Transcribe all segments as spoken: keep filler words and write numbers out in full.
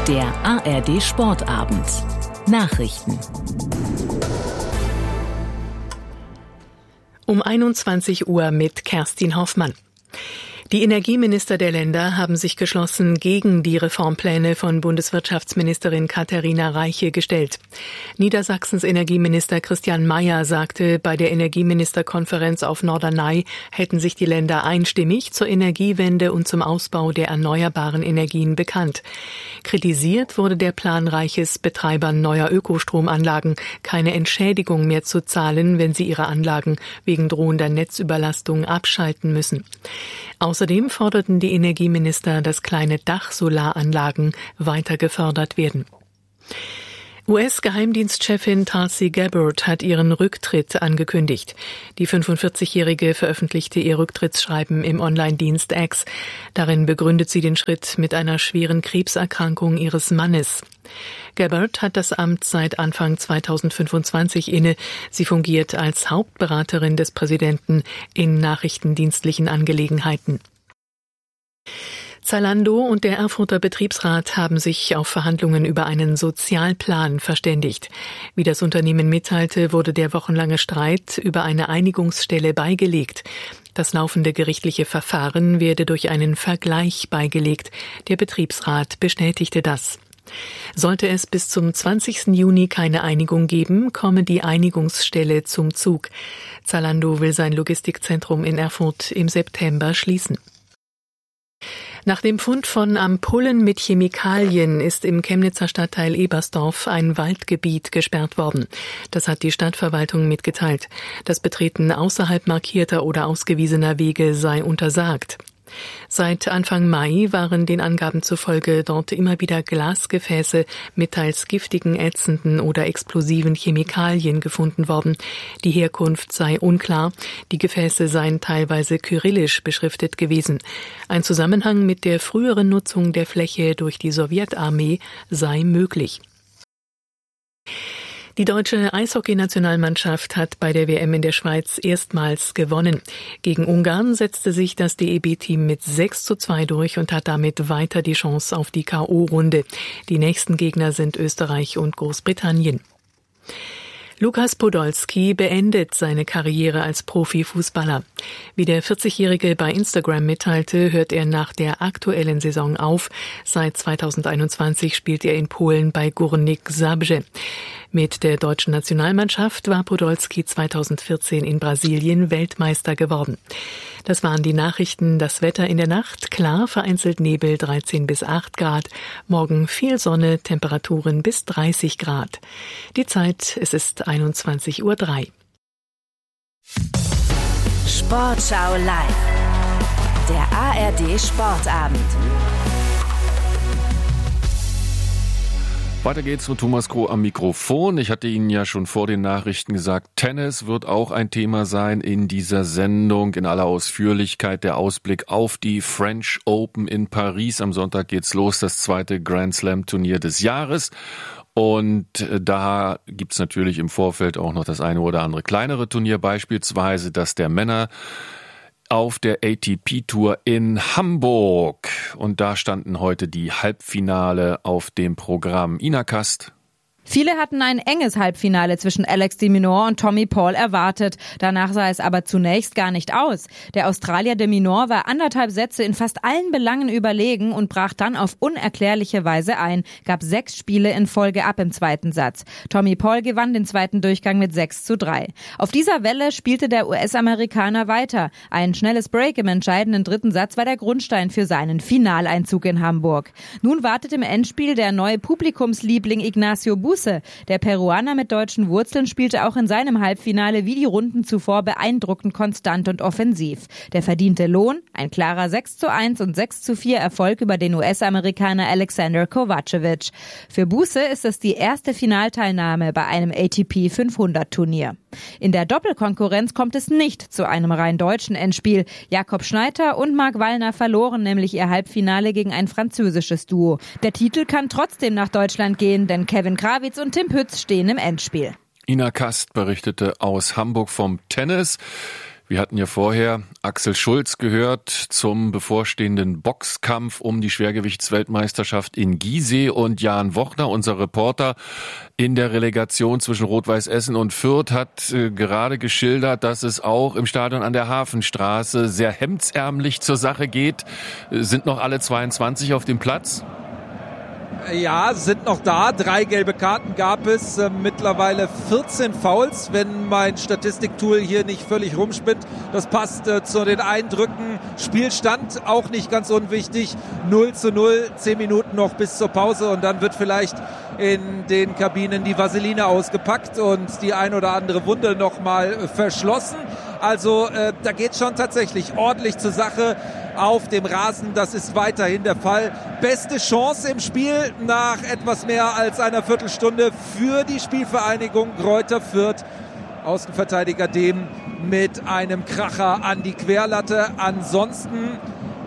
Der A R D Sportabend. Nachrichten. Um einundzwanzig Uhr mit Kerstin Hoffmann. Die Energieminister der Länder haben sich geschlossen gegen die Reformpläne von Bundeswirtschaftsministerin Katharina Reiche gestellt. Niedersachsens Energieminister Christian Mayer sagte, bei der Energieministerkonferenz auf Norderney hätten sich die Länder einstimmig zur Energiewende und zum Ausbau der erneuerbaren Energien bekannt. Kritisiert wurde der Plan Reiches, Betreibern neuer Ökostromanlagen keine Entschädigung mehr zu zahlen, wenn sie ihre Anlagen wegen drohender Netzüberlastung abschalten müssen. Außerdem forderten die Energieminister, dass kleine Dachsolaranlagen weiter gefördert werden. U S-Geheimdienstchefin Tulsi Gabbard hat ihren Rücktritt angekündigt. Die fünfundvierzigjährige veröffentlichte ihr Rücktrittsschreiben im Online-Dienst X. Darin begründet sie den Schritt mit einer schweren Krebserkrankung ihres Mannes. Gabbard hat das Amt seit Anfang zweitausendfünfundzwanzig inne. Sie fungiert als Hauptberaterin des Präsidenten in nachrichtendienstlichen Angelegenheiten. Zalando und der Erfurter Betriebsrat haben sich auf Verhandlungen über einen Sozialplan verständigt. Wie das Unternehmen mitteilte, wurde der wochenlange Streit über eine Einigungsstelle beigelegt. Das laufende gerichtliche Verfahren werde durch einen Vergleich beigelegt. Der Betriebsrat bestätigte das. Sollte es bis zum zwanzigsten Juni keine Einigung geben, komme die Einigungsstelle zum Zug. Zalando will sein Logistikzentrum in Erfurt im September schließen. Nach dem Fund von Ampullen mit Chemikalien ist im Chemnitzer Stadtteil Ebersdorf ein Waldgebiet gesperrt worden. Das hat die Stadtverwaltung mitgeteilt. Das Betreten außerhalb markierter oder ausgewiesener Wege sei untersagt. Seit Anfang Mai waren den Angaben zufolge dort immer wieder Glasgefäße mit teils giftigen, ätzenden oder explosiven Chemikalien gefunden worden. Die Herkunft sei unklar. Die Gefäße seien teilweise kyrillisch beschriftet gewesen. Ein Zusammenhang mit der früheren Nutzung der Fläche durch die Sowjetarmee sei möglich. Die deutsche Eishockey-Nationalmannschaft hat bei der W M in der Schweiz erstmals gewonnen. Gegen Ungarn setzte sich das D E B-Team mit sechs zu zwei durch und hat damit weiter die Chance auf die K O-Runde. Die nächsten Gegner sind Österreich und Großbritannien. Lukas Podolski beendet seine Karriere als Profifußballer. Wie der vierzigjährige bei Instagram mitteilte, hört er nach der aktuellen Saison auf. Seit zweitausendeinundzwanzig spielt er in Polen bei Górnik Zabrze. Mit der deutschen Nationalmannschaft war Podolski zweitausendvierzehn in Brasilien Weltmeister geworden. Das waren die Nachrichten. Das Wetter in der Nacht, klar, vereinzelt Nebel, dreizehn bis acht Grad. Morgen viel Sonne, Temperaturen bis dreißig Grad. Die Zeit, es ist einundzwanzig Uhr drei. Sportschau live. Der A R D Sportabend. Weiter geht's mit Thomas Kroh am Mikrofon. Ich hatte Ihnen ja schon vor den Nachrichten gesagt, Tennis wird auch ein Thema sein in dieser Sendung. In aller Ausführlichkeit der Ausblick auf die French Open in Paris. Am Sonntag geht's los, das zweite Grand Slam Turnier des Jahres. Und da gibt's natürlich im Vorfeld auch noch das eine oder andere kleinere Turnier, beispielsweise das der Männer auf der A T P-Tour in Hamburg. Und da standen heute die Halbfinale auf dem Programm. Ina Kast. Viele hatten ein enges Halbfinale zwischen Alex de Minaur und Tommy Paul erwartet. Danach sah es aber zunächst gar nicht aus. Der Australier de Minaur war anderthalb Sätze in fast allen Belangen überlegen und brach dann auf unerklärliche Weise ein, gab sechs Spiele in Folge ab im zweiten Satz. Tommy Paul gewann den zweiten Durchgang mit sechs zu drei. Auf dieser Welle spielte der U S-Amerikaner weiter. Ein schnelles Break im entscheidenden dritten Satz war der Grundstein für seinen Finaleinzug in Hamburg. Nun wartet im Endspiel der neue Publikumsliebling Ignacio Busse. Der Peruaner mit deutschen Wurzeln spielte auch in seinem Halbfinale wie die Runden zuvor beeindruckend konstant und offensiv. Der verdiente Lohn? Ein klarer sechs zu eins und sechs zu vier Erfolg über den U S-Amerikaner Alexander Kovacevic. Für Busse ist es die erste Finalteilnahme bei einem A T P fünfhundert Turnier. In der Doppelkonkurrenz kommt es nicht zu einem rein deutschen Endspiel. Jakob Schneider und Marc Wallner verloren nämlich ihr Halbfinale gegen ein französisches Duo. Der Titel kann trotzdem nach Deutschland gehen, denn Kevin Krawitz und Tim Pütz stehen im Endspiel. Ina Kast berichtete aus Hamburg vom Tennis. Wir hatten ja vorher Axel Schulz gehört zum bevorstehenden Boxkampf um die Schwergewichtsweltmeisterschaft in Gizeh und Jan Wochner, unser Reporter in der Relegation zwischen Rot-Weiß Essen und Fürth, hat äh, gerade geschildert, dass es auch im Stadion an der Hafenstraße sehr hemdsärmlich zur Sache geht. Äh, sind noch alle zweiundzwanzig auf dem Platz? Ja, sind noch da. Drei gelbe Karten gab es. Äh, mittlerweile vierzehn Fouls, wenn mein Statistiktool hier nicht völlig rumspinnt. Das passt äh, zu den Eindrücken. Spielstand auch nicht ganz unwichtig. null zu null, zehn Minuten noch bis zur Pause und dann wird vielleicht in den Kabinen die Vaseline ausgepackt und die ein oder andere Wunde nochmal verschlossen. Also äh, da geht schon tatsächlich ordentlich zur Sache auf dem Rasen. Das ist weiterhin der Fall. Beste Chance im Spiel nach etwas mehr als einer Viertelstunde für die Spielvereinigung Greuther Fürth. Außenverteidiger Dehm mit einem Kracher an die Querlatte. Ansonsten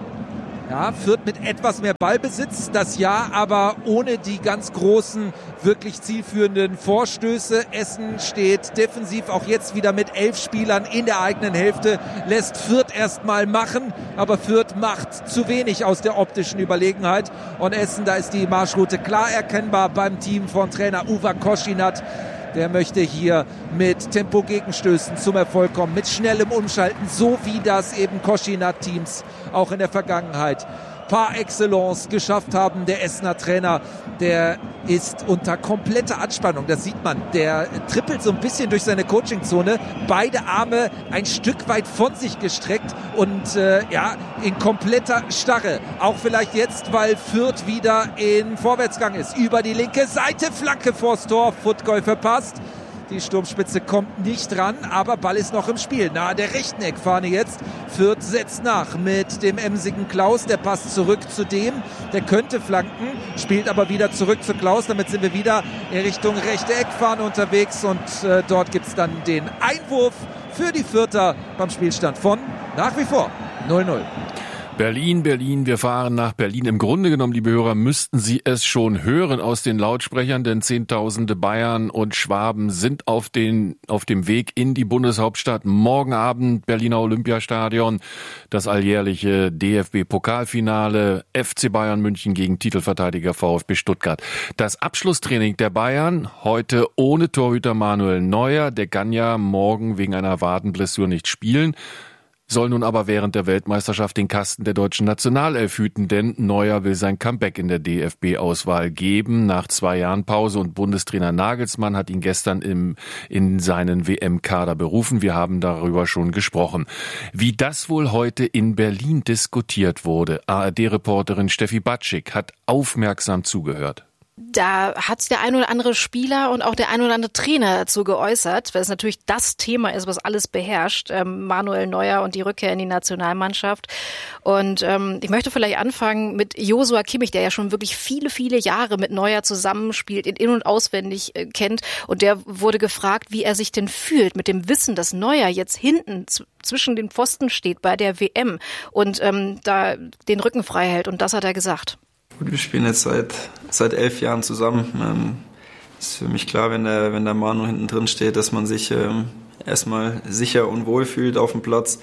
ja, Fürth mit etwas mehr Ballbesitz, das ja, aber ohne die ganz großen, wirklich zielführenden Vorstöße. Essen steht defensiv auch jetzt wieder mit elf Spielern in der eigenen Hälfte, lässt Fürth erstmal machen, aber Fürth macht zu wenig aus der optischen Überlegenheit. Und Essen, da ist die Marschroute klar erkennbar beim Team von Trainer Uwe Koschinat. Der möchte hier mit Tempo-Gegenstößen zum Erfolg kommen, mit schnellem Umschalten, so wie das eben Koschinat-Teams auch in der Vergangenheit par excellence geschafft haben. Der Essener Trainer, der ist unter kompletter Anspannung, das sieht man. Der trippelt so ein bisschen durch seine Coachingzone, beide Arme ein Stück weit von sich gestreckt und äh, ja, in kompletter Starre. Auch vielleicht jetzt, weil Fürth wieder in Vorwärtsgang ist. Über die linke Seite, Flanke vors Tor, Footgoal verpasst. Die Sturmspitze kommt nicht ran, aber Ball ist noch im Spiel. Nahe der rechten Eckfahne jetzt. Fürth setzt nach mit dem emsigen Klaus. Der passt zurück zu dem. Der könnte flanken, spielt aber wieder zurück zu Klaus. Damit sind wir wieder in Richtung rechte Eckfahne unterwegs. Und äh, dort gibt es dann den Einwurf für die Fürther beim Spielstand von nach wie vor null null. Berlin, Berlin, wir fahren nach Berlin. Im Grunde genommen, liebe Hörer, müssten Sie es schon hören aus den Lautsprechern, denn Zehntausende Bayern und Schwaben sind auf den, auf dem Weg in die Bundeshauptstadt. Morgen Abend Berliner Olympiastadion, das alljährliche D F B-Pokalfinale, F C Bayern München gegen Titelverteidiger VfB Stuttgart. Das Abschlusstraining der Bayern heute ohne Torhüter Manuel Neuer. Der kann ja morgen wegen einer Wadenblessur nicht spielen. Soll nun aber während der Weltmeisterschaft den Kasten der deutschen Nationalelf hüten, denn Neuer will sein Comeback in der D F B-Auswahl geben. Nach zwei Jahren Pause und Bundestrainer Nagelsmann hat ihn gestern im, in seinen W M-Kader berufen. Wir haben darüber schon gesprochen. Wie das wohl heute in Berlin diskutiert wurde, A R D-Reporterin Steffi Batschik hat aufmerksam zugehört. Da hat der ein oder andere Spieler und auch der ein oder andere Trainer dazu geäußert, weil es natürlich das Thema ist, was alles beherrscht, ähm, Manuel Neuer und die Rückkehr in die Nationalmannschaft. Und ähm, ich möchte vielleicht anfangen mit Joshua Kimmich, der ja schon wirklich viele, viele Jahre mit Neuer zusammenspielt, ihn in- und auswendig äh, kennt. Und der wurde gefragt, wie er sich denn fühlt mit dem Wissen, dass Neuer jetzt hinten z- zwischen den Pfosten steht bei der W M und ähm, da den Rücken frei hält. Und das hat er gesagt. Gut, wir spielen jetzt seit seit elf Jahren zusammen. Ähm, ist für mich klar, wenn der wenn der Manu hinten drin steht, dass man sich ähm, erstmal sicher und wohl fühlt auf dem Platz.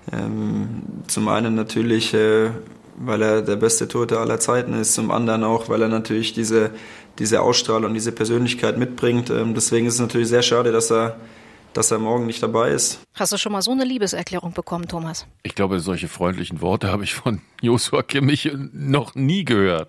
Ähm, zum einen natürlich, äh, weil er der beste Torhüter aller Zeiten ist, zum anderen auch, weil er natürlich diese diese Ausstrahlung, diese Persönlichkeit mitbringt. Ähm, deswegen ist es natürlich sehr schade, dass er dass er morgen nicht dabei ist. Hast du schon mal so eine Liebeserklärung bekommen, Thomas? Ich glaube, solche freundlichen Worte habe ich von Joshua Kimmich noch nie gehört.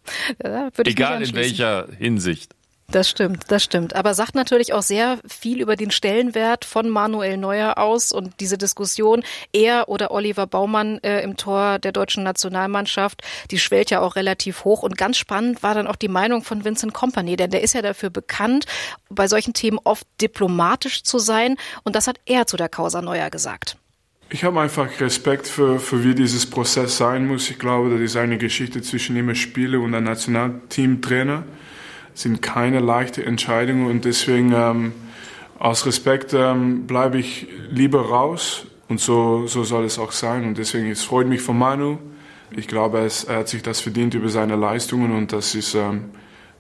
Ja, würde ich Egal in welcher Hinsicht. Das stimmt, das stimmt. Aber sagt natürlich auch sehr viel über den Stellenwert von Manuel Neuer aus und diese Diskussion, er oder Oliver Baumann äh, im Tor der deutschen Nationalmannschaft, die schwellt ja auch relativ hoch. Und ganz spannend war dann auch die Meinung von Vincent Kompany, denn der ist ja dafür bekannt, bei solchen Themen oft diplomatisch zu sein. Und das hat er zu der Causa Neuer gesagt. Ich habe einfach Respekt für, für wie dieses Prozess sein muss. Ich glaube, das ist eine Geschichte zwischen immer Spieler und der Nationalteamtrainer. Es sind keine leichten Entscheidungen und deswegen ähm, aus Respekt ähm, bleibe ich lieber raus und so, so soll es auch sein. Und deswegen es freut mich von Manu. Ich glaube, es, er hat sich das verdient über seine Leistungen und das ist, ähm,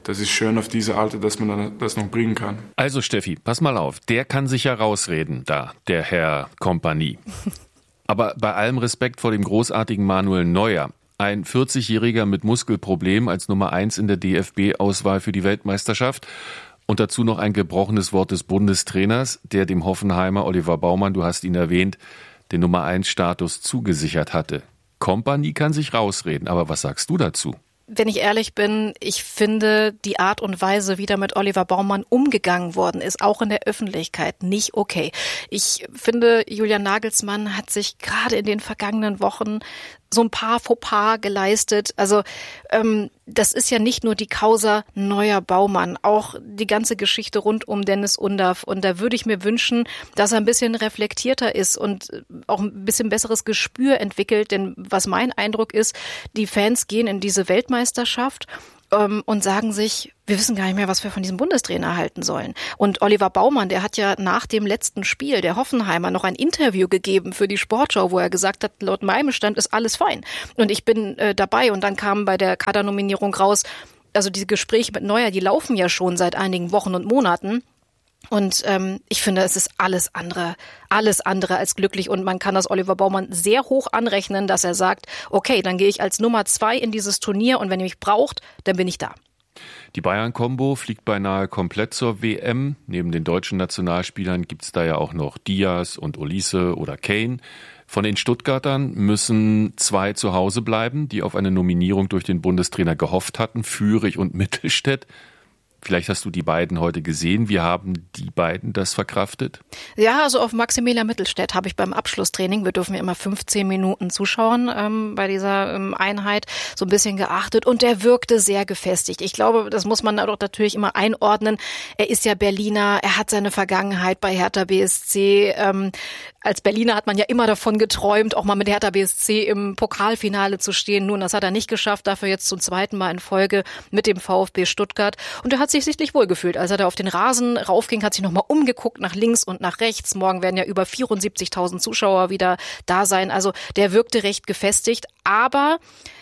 das ist schön auf diese Alter, dass man das noch bringen kann. Also Steffi, pass mal auf, der kann sich ja rausreden, da, der Herr Kompanie. Aber bei allem Respekt vor dem großartigen Manuel Neuer, ein vierzigjähriger mit Muskelproblemen als Nummer eins in der D F B-Auswahl für die Weltmeisterschaft und dazu noch ein gebrochenes Wort des Bundestrainers, der dem Hoffenheimer Oliver Baumann, du hast ihn erwähnt, den Nummer eins Status zugesichert hatte. Kompanie kann sich rausreden, aber was sagst du dazu? Wenn ich ehrlich bin, ich finde die Art und Weise, wie da mit Oliver Baumann umgegangen worden ist, auch in der Öffentlichkeit, nicht okay. Ich finde, Julian Nagelsmann hat sich gerade in den vergangenen Wochen so ein paar Fauxpas geleistet. Also ähm, das ist ja nicht nur die Causa Neuer Baumann, auch die ganze Geschichte rund um Dennis Undaff. Und da würde ich mir wünschen, dass er ein bisschen reflektierter ist und auch ein bisschen besseres Gespür entwickelt. Denn was mein Eindruck ist, die Fans gehen in diese Weltmeisterschaft ähm, und sagen sich, wir wissen gar nicht mehr, was wir von diesem Bundestrainer halten sollen. Und Oliver Baumann, der hat ja nach dem letzten Spiel der Hoffenheimer noch ein Interview gegeben für die Sportschau, wo er gesagt hat, laut meinem Stand ist alles fein. Und ich bin äh, dabei. Und dann kam bei der Kadernominierung raus, also diese Gespräche mit Neuer, die laufen ja schon seit einigen Wochen und Monaten. Und ähm, ich finde, es ist alles andere, alles andere als glücklich. Und man kann das Oliver Baumann sehr hoch anrechnen, dass er sagt, okay, dann gehe ich als Nummer zwei in dieses Turnier und wenn ihr mich braucht, dann bin ich da. Die Bayern-Kombo fliegt beinahe komplett zur W M. Neben den deutschen Nationalspielern gibt's da ja auch noch Diaz und Olise oder Kane. Von den Stuttgartern müssen zwei zu Hause bleiben, die auf eine Nominierung durch den Bundestrainer gehofft hatten, Führig und Mittelstädt. Vielleicht hast du die beiden heute gesehen. Wie haben die beiden das verkraftet? Ja, also auf Maximilian Mittelstädt habe ich beim Abschlusstraining, wir dürfen ja immer fünfzehn Minuten zuschauen ähm, bei dieser ähm, Einheit, so ein bisschen geachtet und der wirkte sehr gefestigt. Ich glaube, das muss man doch natürlich immer einordnen. Er ist ja Berliner, er hat seine Vergangenheit bei Hertha B S C. Ähm, als Berliner hat man ja immer davon geträumt, auch mal mit Hertha B S C im Pokalfinale zu stehen. Nun, das hat er nicht geschafft, dafür jetzt zum zweiten Mal in Folge mit dem VfB Stuttgart. Und er hat sich sichtlich wohlgefühlt. Als er da auf den Rasen raufging, hat sich nochmal umgeguckt nach links und nach rechts. Morgen werden ja über vierundsiebzigtausend Zuschauer wieder da sein. Also der wirkte recht gefestigt. Aber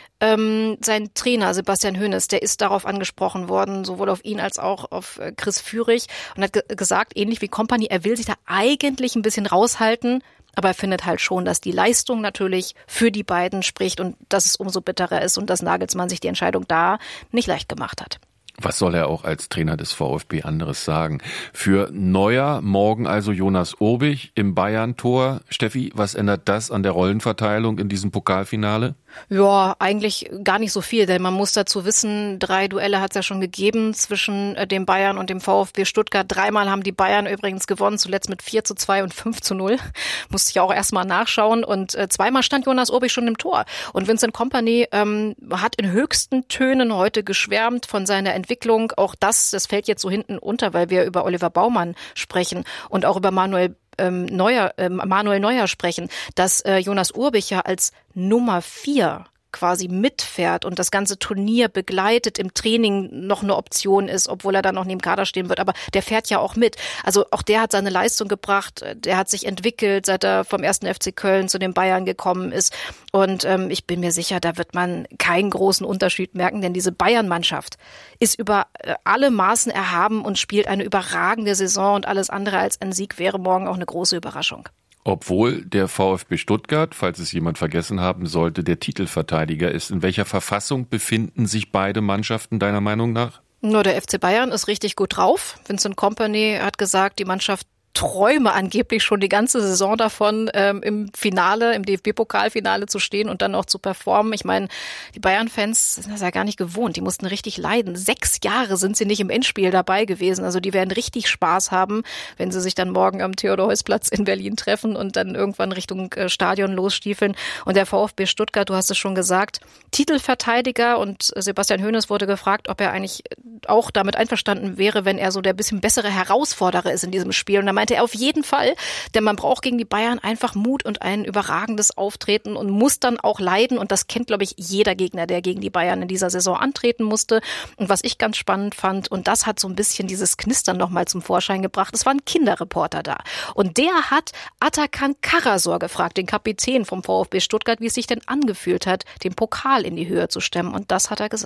ähm, sein Trainer Sebastian Hoeneß, der ist darauf angesprochen worden, sowohl auf ihn als auch auf äh, Chris Führig und hat ge- gesagt, ähnlich wie Kompanie, er will sich da eigentlich ein bisschen raushalten. Aber er findet halt schon, dass die Leistung natürlich für die beiden spricht und dass es umso bitterer ist und dass Nagelsmann sich die Entscheidung da nicht leicht gemacht hat. Was soll er auch als Trainer des VfB anderes sagen? Für Neuer morgen also Jonas Urbich im Bayern-Tor. Steffi, was ändert das an der Rollenverteilung in diesem Pokalfinale? Ja, eigentlich gar nicht so viel, denn man muss dazu wissen, drei Duelle hat es ja schon gegeben zwischen dem Bayern und dem VfB Stuttgart. Dreimal haben die Bayern übrigens gewonnen, zuletzt mit vier zu zwei und fünf zu null. Musste ich auch erstmal nachschauen. Und äh, zweimal stand Jonas Urbich schon im Tor. Und Vincent Kompany ähm, hat in höchsten Tönen heute geschwärmt von seiner Entwicklung. Auch das, das fällt jetzt so hinten unter, weil wir über Oliver Baumann sprechen und auch über Manuel Ähm, Neuer, ähm, Manuel Neuer sprechen, dass äh, Jonas Urbich ja als Nummer vier quasi mitfährt und das ganze Turnier begleitet, im Training noch eine Option ist, obwohl er dann noch neben Kader stehen wird, aber der fährt ja auch mit. Also auch der hat seine Leistung gebracht, der hat sich entwickelt, seit er vom ersten F C Köln zu den Bayern gekommen ist und ähm, ich bin mir sicher, da wird man keinen großen Unterschied merken, denn diese Bayern-Mannschaft ist über äh, alle Maßen erhaben und spielt eine überragende Saison und alles andere als ein Sieg wäre morgen auch eine große Überraschung. Obwohl der VfB Stuttgart, falls es jemand vergessen haben sollte, der Titelverteidiger ist. In welcher Verfassung befinden sich beide Mannschaften deiner Meinung nach? Nur der F C Bayern ist richtig gut drauf. Vincent Kompany hat gesagt, die Mannschaft träume angeblich schon die ganze Saison davon, ähm, im Finale, im D F B-Pokalfinale zu stehen und dann auch zu performen. Ich meine, die Bayern-Fans sind das ja gar nicht gewohnt. Die mussten richtig leiden. Sechs Jahre sind sie nicht im Endspiel dabei gewesen. Also die werden richtig Spaß haben, wenn sie sich dann morgen am Theodor-Heuss-Platz in Berlin treffen und dann irgendwann Richtung äh, Stadion losstiefeln. Und der VfB Stuttgart, du hast es schon gesagt, Titelverteidiger, und Sebastian Hoeneß wurde gefragt, ob er eigentlich auch damit einverstanden wäre, wenn er so der bisschen bessere Herausforderer ist in diesem Spiel. Und da meinte er auf jeden Fall, denn man braucht gegen die Bayern einfach Mut und ein überragendes Auftreten und muss dann auch leiden. Und das kennt, glaube ich, jeder Gegner, der gegen die Bayern in dieser Saison antreten musste. Und was ich ganz spannend fand, und das hat so ein bisschen dieses Knistern nochmal zum Vorschein gebracht, es war ein Kinderreporter da. Und der hat Atakan Karasor gefragt, den Kapitän vom VfB Stuttgart, wie es sich denn angefühlt hat, den Pokal in die Höhe zu stemmen. Und das hat er gesagt.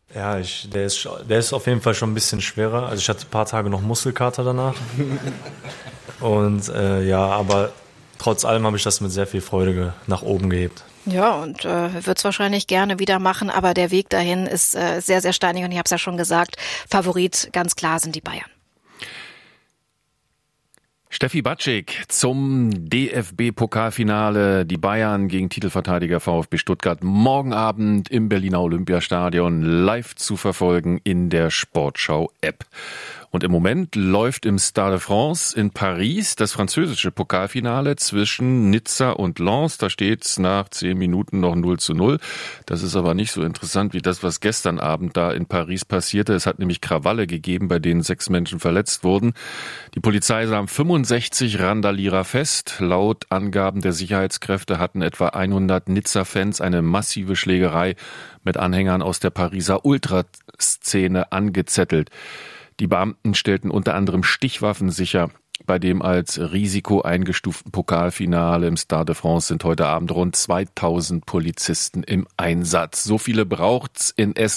Ja, ich, der, ist, der ist auf jeden Fall schon ein bisschen schwerer. Also ich hatte ein paar Tage noch Muskelkater danach. Und äh, ja, aber trotz allem habe ich das mit sehr viel Freude nach oben gehebt. Ja, und äh, wird es wahrscheinlich gerne wieder machen, aber der Weg dahin ist äh, sehr, sehr steinig und ich habe es ja schon gesagt, Favorit ganz klar sind die Bayern. Steffi Batschik zum D F B-Pokalfinale. Die Bayern gegen Titelverteidiger VfB Stuttgart morgen Abend im Berliner Olympiastadion live zu verfolgen in der Sportschau-App. Und im Moment läuft im Stade de France in Paris das französische Pokalfinale zwischen Nizza und Lens. Da steht's nach zehn Minuten noch null zu null. Das ist aber nicht so interessant wie das, was gestern Abend da in Paris passierte. Es hat nämlich Krawalle gegeben, bei denen sechs Menschen verletzt wurden. Die Polizei nahm fünfundsechzig Randalierer fest. Laut Angaben der Sicherheitskräfte hatten etwa hundert Nizza-Fans eine massive Schlägerei mit Anhängern aus der Pariser Ultraszene angezettelt. Die Beamten stellten unter anderem Stichwaffen sicher. Bei dem als Risiko eingestuften Pokalfinale im Stade de France sind heute Abend rund zweitausend Polizisten im Einsatz. So viele braucht's in Essen